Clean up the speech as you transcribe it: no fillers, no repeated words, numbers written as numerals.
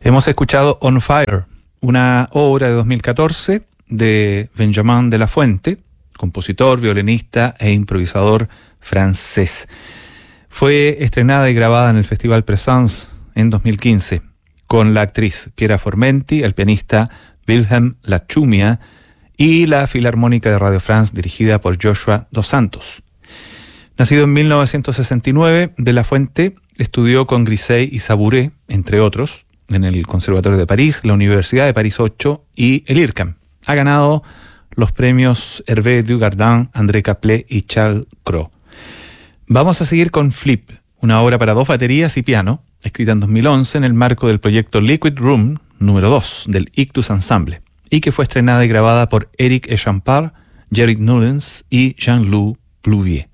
Hemos escuchado On Fire, una obra de 2014 de Benjamin de la Fuente, compositor, violinista e improvisador francés. Fue estrenada y grabada en el Festival Présence en 2015 con la actriz Piera Formenti, el pianista Wilhelm Lachumia y la Filarmónica de Radio France dirigida por Joshua Dos Santos. Nacido en 1969, de la Fuente estudió con Grisey y Sabouret, entre otros, en el Conservatorio de París, la Universidad de París 8 y el IRCAM. Ha ganado los premios Hervé Dugardin, André Caplet y Charles Cros. Vamos a seguir con Flip, una obra para dos baterías y piano, escrita en 2011 en el marco del proyecto Liquid Room número 2 del Ictus Ensemble, y que fue estrenada y grabada por Eric Echampar, Jerry Nullens y Jean-Loup Plouvier.